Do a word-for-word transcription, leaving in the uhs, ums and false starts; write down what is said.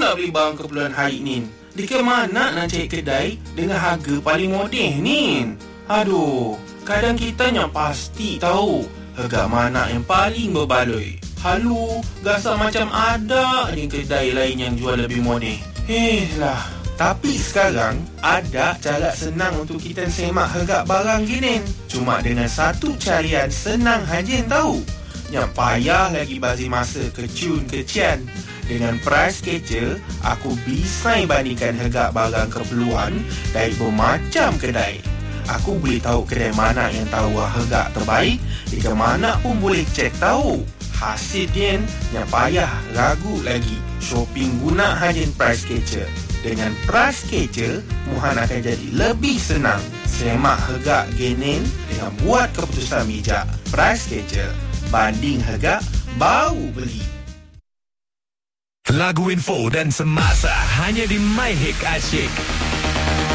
pula beli barang keperluan hari ni. Di ke mana nak cari kedai dengan harga paling moden ni? Aduh, kadang kita yang pasti tahu harga mana yang paling berbaloi. Halu, rasa macam ada ni kedai lain yang jual lebih moden. Eh lah. Tapi sekarang ada cara senang untuk kita semak harga barang gini. Cuma dengan satu carian senang haja tahu. Yang payah lagi bagi masa kecun kecian. Dengan Price Catcher, aku bisa bandingkan harga barang keperluan dari bermacam kedai. Aku boleh tahu kedai mana yang tahu harga terbaik, di mana pun boleh cek tahu. Hasil dia yang payah ragu lagi. Shopping guna hajen Price Catcher. Dengan Price Catcher, muhan akan jadi lebih senang. Semak harga genin dengan buat keputusan bijak. Price Catcher, banding harga, baru beli. Lagu info dan semasa hanya di My Hit Asyik.